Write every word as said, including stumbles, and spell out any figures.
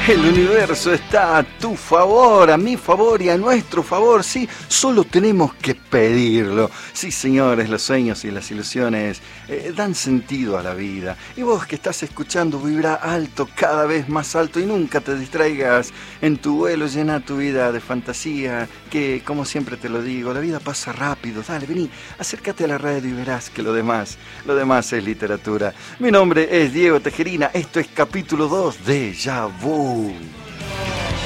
El universo está a tu favor, a mi favor y a nuestro favor, sí, solo tenemos que pedirlo. Sí, señores, los sueños y las ilusiones eh, dan sentido a la vida. Y vos que estás escuchando, vibra alto, cada vez más alto, y nunca te distraigas en tu vuelo, llena tu vida de fantasía, que como siempre te lo digo, la vida pasa rápido. Dale, vení, acércate a la radio y verás que lo demás, lo demás es literatura. Mi nombre es Diego Tejerina, esto es capítulo dos de Déjà Vu.